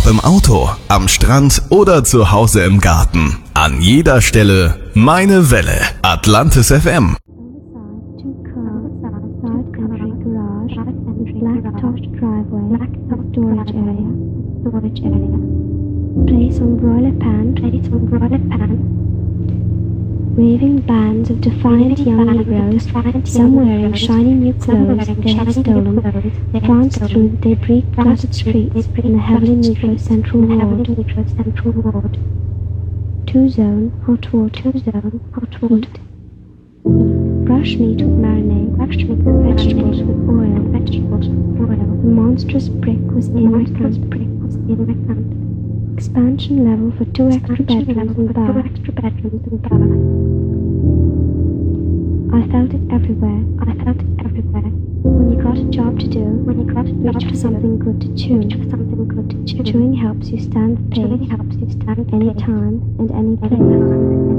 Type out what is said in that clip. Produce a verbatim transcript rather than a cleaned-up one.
Ob im Auto, am Strand oder zu Hause im Garten. An jeder Stelle meine Welle. Atlantis F M. Black-topped driveway, storage area, storage area. Place on broiler pan, place on broiler pan. Waving bands of defiant young Negroes, some wearing shiny new clothes they had stolen, pranced through the debris-cluttered streets in the heavily Negro Central Ward. Two-zone, hot water, two-zone, hot water. Brush meat with marinade, brush meat with vegetables with oil, vegetables with oil. The monstrous brick was in my camp, brick was in my camp. Expansion level for two extra bedrooms and bar, two extra bedrooms and bar. I felt it everywhere, I felt it everywhere. When you got a job to do, when you got a job reach for something good to chew, reach for something good to chew. Chewing helps you stand the pace, chewing helps you stand any time and any place.